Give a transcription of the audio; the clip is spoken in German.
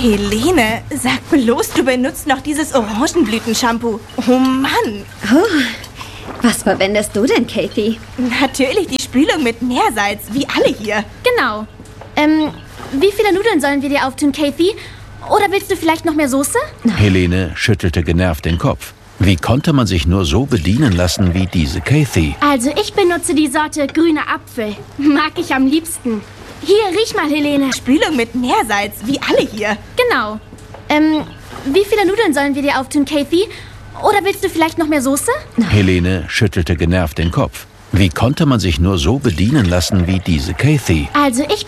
Helene, sag bloß, du benutzt noch dieses Orangenblütenshampoo. Oh Mann. Was verwendest du denn, Kathy? Natürlich die Spülung mit Meersalz, wie alle hier. Genau. Wie viele Nudeln sollen wir dir auftun, Kathy? Oder willst du vielleicht noch mehr Soße? Helene schüttelte genervt den Kopf. Wie konnte man sich nur so bedienen lassen wie diese Kathy? Also ich benutze die Sorte grüner Apfel. Mag ich am liebsten. Hier, riech mal, Helene. Spülung mit Meersalz, wie alle hier. Genau. Wie viele Nudeln sollen wir dir auftun, Kathy? Oder willst du vielleicht noch mehr Soße? Helene schüttelte genervt den Kopf. Wie konnte man sich nur so bedienen lassen wie diese Kathy? Also ich